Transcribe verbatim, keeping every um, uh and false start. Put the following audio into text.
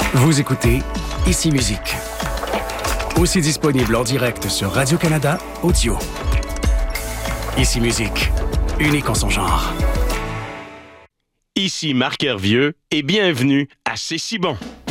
Vous écoutez Ici Musique. Aussi disponible en direct sur Radio-Canada Audio. Ici Musique, unique en son genre. Ici Marc Hervieux et bienvenue à C'est si bon.